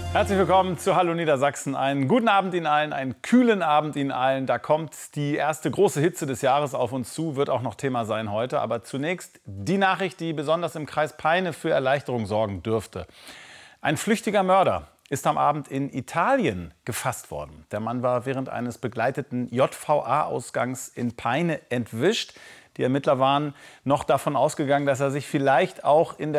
Herzlich willkommen zu Hallo Niedersachsen. Einen guten Abend Ihnen allen, einen kühlen Abend Ihnen allen. Da kommt die erste große Hitze des Jahres auf uns zu, wird auch noch Thema sein heute. Aber zunächst die Nachricht, die besonders im Kreis Peine für Erleichterung sorgen dürfte. Ein flüchtiger Mörder ist am Abend in Italien gefasst worden. Der Mann war während eines begleiteten JVA-Ausgangs in Peine entwischt. Die Ermittler waren noch davon ausgegangen, dass er sich vielleicht auch in der